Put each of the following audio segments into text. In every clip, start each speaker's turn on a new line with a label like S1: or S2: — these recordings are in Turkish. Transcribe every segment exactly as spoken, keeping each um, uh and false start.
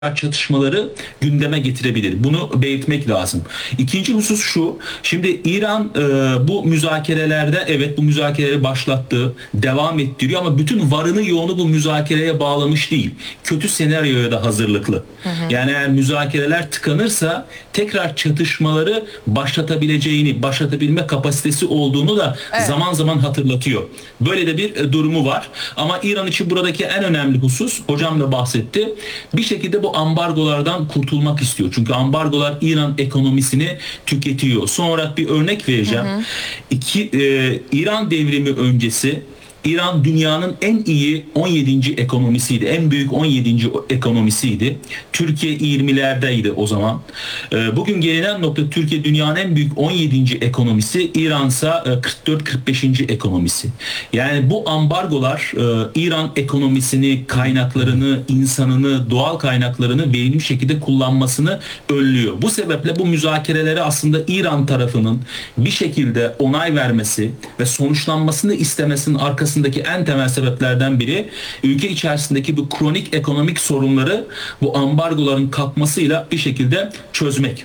S1: çatışmaları gündeme getirebilir. Bunu belirtmek lazım. İkinci husus şu. Şimdi İran e, bu müzakerelerde evet bu müzakereleri başlattı, devam ettiriyor ama bütün varını yoğunu bu müzakereye bağlamış değil. Kötü senaryoya da hazırlıklı. Hı hı. Yani eğer müzakereler tıkanırsa tekrar çatışmaları başlatabileceğini, başlatabilme kapasitesi olduğunu da evet. zaman zaman hatırlatıyor. Böyle de bir e, durumu var. Ama İran için buradaki en önemli husus, hocam da bahsetti, bir şekilde bu ambargolardan kurtulmak istiyor. Çünkü ambargolar İran ekonomisini tüketiyor. Son olarak bir örnek vereceğim. Hı hı. İki, e, İran devrimi öncesi İran dünyanın en iyi on yedinci ekonomisiydi. En büyük on yedinci ekonomisiydi. Türkiye yirmilerdeydi o zaman. Bugün gelinen nokta Türkiye dünyanın en büyük on yedinci ekonomisi. İran ise kırk dört kırk beşinci ekonomisi. Yani bu ambargolar İran ekonomisini, kaynaklarını, insanını, doğal kaynaklarını verimli şekilde kullanmasını önlüyor. Bu sebeple bu müzakerelere aslında İran tarafının bir şekilde onay vermesi ve sonuçlanmasını istemesinin arkasında en temel sebeplerden biri ülke içerisindeki bu kronik ekonomik sorunları bu ambargoların kalkmasıyla bir şekilde çözmek.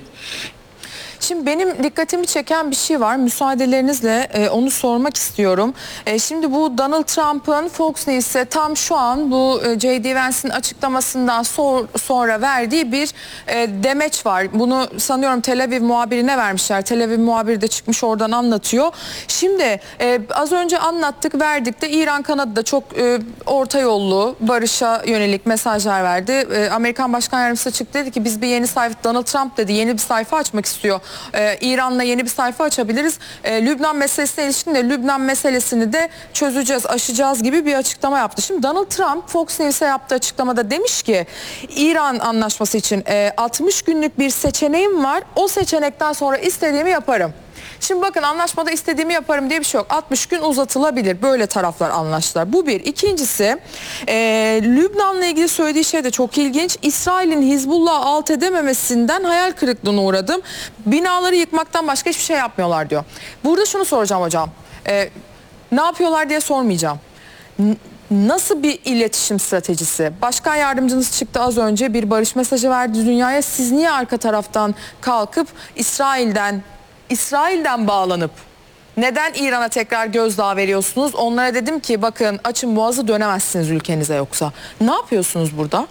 S2: Şimdi benim dikkatimi çeken bir şey var. Müsaadelerinizle e, onu sormak istiyorum. E, şimdi bu Donald Trump'ın Fox News'e tam şu an bu e, J D Vance'in açıklamasından sor, sonra verdiği bir e, demeç var. Bunu sanıyorum Tel Aviv muhabirine vermişler. Tel Aviv muhabiri de çıkmış oradan anlatıyor. Şimdi e, az önce anlattık, verdik de İran kanadı da çok e, orta yollu, barışa yönelik mesajlar verdi. E, Amerikan Başkan Yardımcısı çıktı, dedi ki biz bir yeni sayfa, Donald Trump dedi, yeni bir sayfa açmak istiyor. Ee, İran'la yeni bir sayfa açabiliriz. Ee, Lübnan meselesine ilişkin de Lübnan meselesini de çözeceğiz, aşacağız gibi bir açıklama yaptı. Şimdi Donald Trump Fox News'e yaptığı açıklamada demiş ki İran anlaşması için e, altmış günlük bir seçeneğim var. O seçenekten sonra istediğimi yaparım. Şimdi bakın, anlaşmada istediğimi yaparım diye bir şey yok. altmış gün uzatılabilir. Böyle taraflar anlaştılar. Bu bir. İkincisi, e, Lübnan'la ilgili söylediği şey de çok ilginç. İsrail'in Hizbullah'ı alt edememesinden hayal kırıklığına uğradım. Binaları yıkmaktan başka hiçbir şey yapmıyorlar diyor. Burada şunu soracağım hocam. E, ne yapıyorlar diye sormayacağım. N Nasıl bir iletişim stratejisi? Başkan yardımcınız çıktı az önce, bir barış mesajı verdi dünyaya. Siz niye arka taraftan kalkıp İsrail'den İsrail'den bağlanıp neden İran'a tekrar gözdağı veriyorsunuz? Onlara dedim ki bakın, açın boğazı, dönemezsiniz ülkenize yoksa. Ne yapıyorsunuz burada?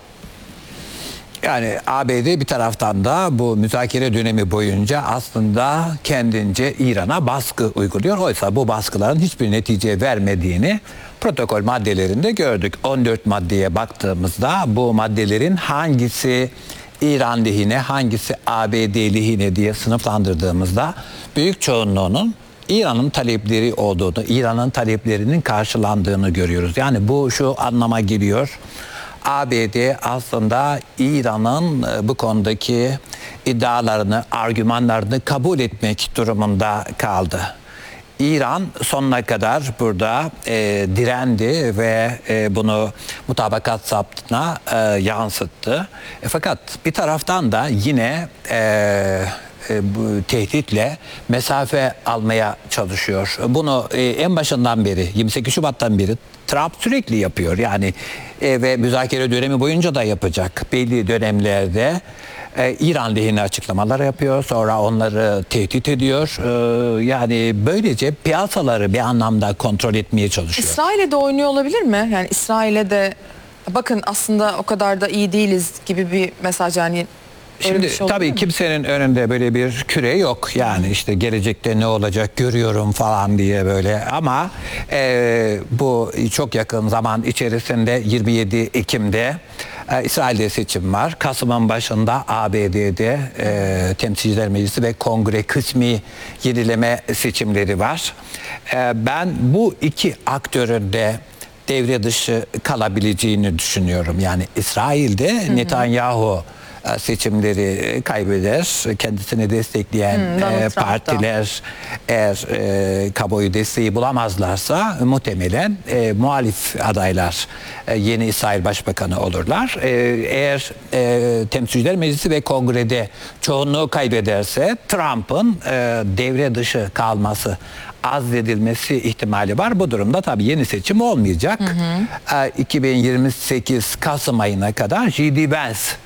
S3: Yani A B D bir taraftan da bu müzakere dönemi boyunca aslında kendince İran'a baskı uyguluyor. Oysa bu baskıların hiçbir netice vermediğini protokol maddelerinde gördük. on dört maddeye baktığımızda bu maddelerin hangisi İran lehine, hangisi A B D lehine diye sınıflandırdığımızda büyük çoğunluğunun İran'ın talepleri olduğunu, İran'ın taleplerinin karşılandığını görüyoruz. Yani bu şu anlama geliyor: A B D aslında İran'ın bu konudaki iddialarını, argümanlarını kabul etmek durumunda kaldı. İran sonuna kadar burada e, direndi ve e, bunu mutabakat zaptına e, yansıttı. E, fakat bir taraftan da yine e, e, bu tehditle mesafe almaya çalışıyor. Bunu e, en başından beri, yirmi sekiz Şubat'tan beri Trump sürekli yapıyor. Yani e, ve müzakere dönemi boyunca da yapacak. Belli dönemlerde Ee, İran lehine açıklamalar yapıyor, sonra onları tehdit ediyor. Ee, yani böylece piyasaları bir anlamda kontrol etmeye çalışıyor.
S2: İsrail'e de oynuyor olabilir mi? Yani İsrail'e de bakın aslında o kadar da iyi değiliz gibi bir mesaj, yani.
S3: Şimdi şey tabii mi? Kimsenin önünde böyle bir küre yok. Yani işte gelecekte ne olacak görüyorum falan diye böyle. Ama e, bu çok yakın zaman içerisinde yirmi yedi Ekim'de e, İsrail'de seçim var. Kasım'ın başında A B D'de e, Temsilciler Meclisi ve Kongre kısmi yenileme seçimleri var. E, ben bu iki aktörün de devre dışı kalabileceğini düşünüyorum. Yani İsrail'de hı hı. Netanyahu seçimleri kaybeder, kendisini destekleyen hmm, partiler eğer e, kamuoyu desteği bulamazlarsa muhtemelen e, muhalif adaylar e, yeni İsrail Başbakanı olurlar. E, eğer e, Temsilciler Meclisi ve Kongre'de çoğunluğu kaybederse Trump'ın e, devre dışı kalması, azledilmesi ihtimali var. Bu durumda tabii yeni seçim olmayacak. Hı hı. E, iki bin yirmi sekiz Kasım ayına kadar J D Vance